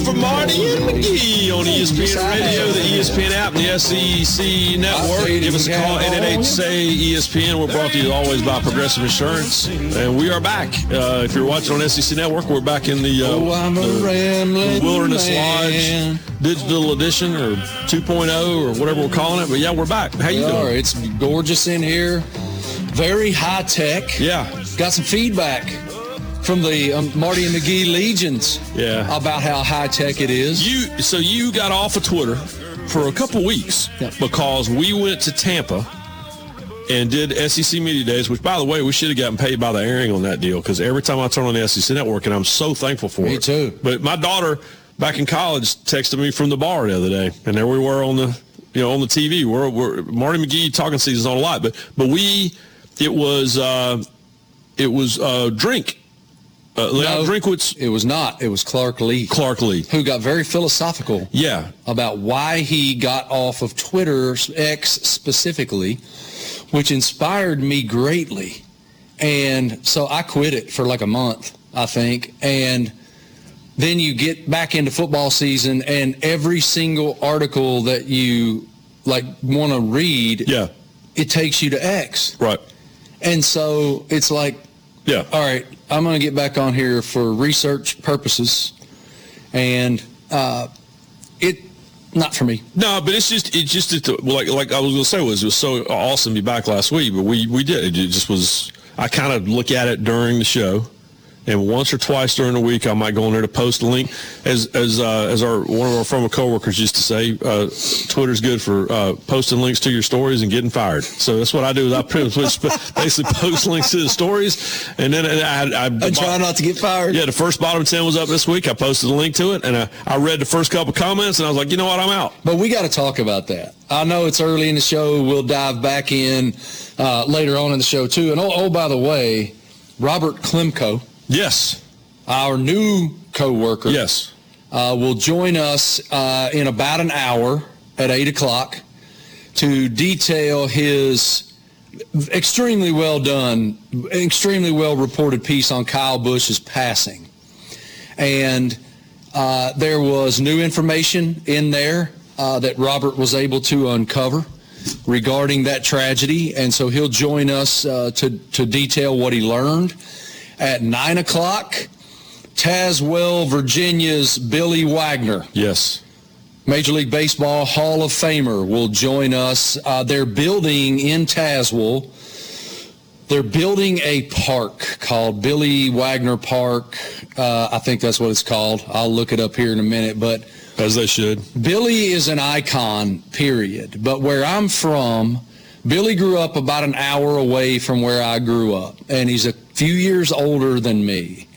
for Marty and McGee on ESPN Radio, the ESPN app, and the SEC Network. Give us a call, 888-SAY-ESPN. We're brought to you always by Progressive Insurance. And we are back. If you're watching on SEC Network, we're back in the Wilderness Lodge Digital Edition or 2.0 or whatever we're calling it. But, yeah, we're back. How you doing? It's gorgeous in here. Very high tech. Yeah. Got some feedback from the Marty and McGee legions about how high tech it is. So you got off of Twitter for a couple weeks because we went to Tampa and did SEC Media Days, which, by the way, we should have gotten paid by the airing on that deal because every time I turn on the SEC Network, and I'm so thankful for it. Me too. But my daughter back in college texted me from the bar the other day, and there we were on the TV. We're Marty McGee talking season's on a lot, but it was Drink. No, Drinkwitz. It was not. It was Clark Lee. Clark Lee. Who got very philosophical about why he got off of Twitter, X specifically, which inspired me greatly. And so I quit it for like a month, I think. And then you get back into football season, and every single article that you want to read, it takes you to X. Right. And so it's like, all right, I'm going to get back on here for research purposes, and it not for me. No, but it's just like I was going to say, it was so awesome to be back last week, but we did. It just was, I kind of look at it during the show, and once or twice during the week I might go in there to post a link. As one of our former coworkers used to say, Twitter's good for posting links to your stories and getting fired. So that's what I do. Is I basically post links to the stories, and then I try not to get fired. Yeah, the first bottom 10 was up this week. I posted a link to it, and I read the first couple comments, and I was like, you know what, I'm out. But we got to talk about that. I know it's early in the show. We'll dive back in later on in the show too. And by the way, Robert Klemko. Yes. Our new co-worker. Yes. Will join us in about an hour at 8 o'clock to detail his extremely well done, extremely well reported piece on Kyle Busch's passing. And there was new information in there that Robert was able to uncover regarding that tragedy. And so he'll join us to detail what he learned. At 9 o'clock, Tazewell, Virginia's Billy Wagner. Yes. Major League Baseball Hall of Famer will join us. They're building in Tazewell, they're building a park called Billy Wagner Park. I think that's what it's called. I'll look it up here in a minute. But as they should. Billy is an icon, period. But where I'm from, Billy grew up about an hour away from where I grew up, and he's a few years older than me.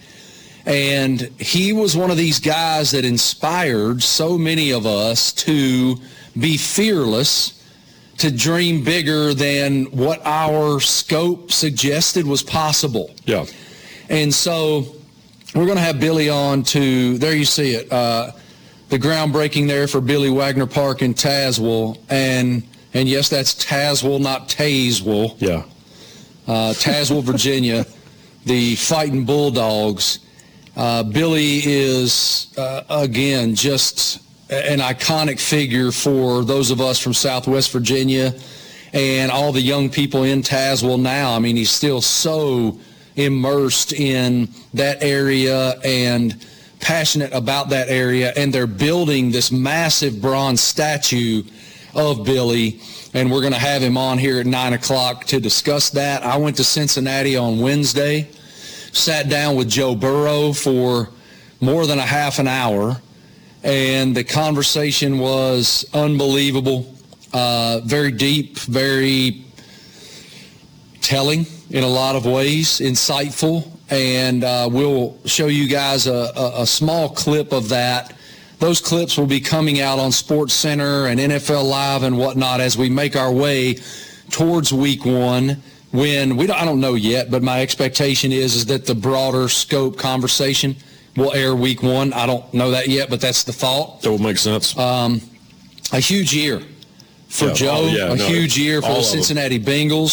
And he was one of these guys that inspired so many of us to be fearless, to dream bigger than what our scope suggested was possible. Yeah. And so we're going to have Billy on there you see it, the groundbreaking there for Billy Wagner Park in Tazewell. And yes, that's Tazewell, not Tazewell. Yeah. Tazewell, Virginia, the Fighting Bulldogs. Billy is, again, just an iconic figure for those of us from Southwest Virginia and all the young people in Tazewell now. I mean, he's still so immersed in that area and passionate about that area. And they're building this massive bronze statue of Billy, and we're going to have him on here at 9 o'clock to discuss that. I went to Cincinnati on Wednesday, sat down with Joe Burrow for more than a half an hour, and the conversation was unbelievable, very deep, very telling in a lot of ways, insightful, and we'll show you guys a small clip of that. Those clips will be coming out on SportsCenter and NFL Live and whatnot as we make our way towards week one. I don't know yet, but my expectation is that the broader scope conversation will air week one. I don't know that yet, but that's the thought. That would make sense. A huge year for Joe, huge year for the Cincinnati Bengals.